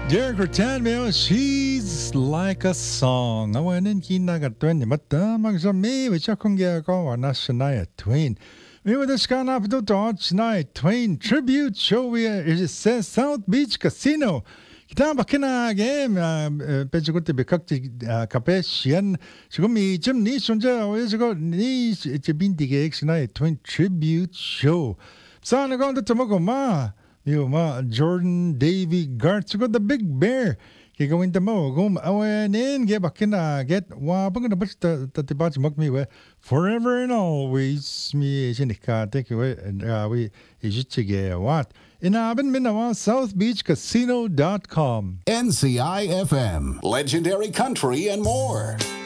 Derek Rattan, she's like a song. Awanin kinagatwen ni matamang sa me which akong gagawa na Shania Twain. Me with the scan up to Shania Twain tribute show it says South Beach Casino. Kita bakina game pejukuti bekakti kapesian shigumi jim ni sunja oyesko ni chibindige Shania Twain tribute show. Sana going to tomoko ma. Jordan, Davy, Garth, got the Big Bear. Going to mo, awanin, get back in, get wabang na bus the batch mock me where forever and always me Jenica take away and we is what in Abin Minawa SouthBeachCasino.com. NCI FM, Legendary Country and more.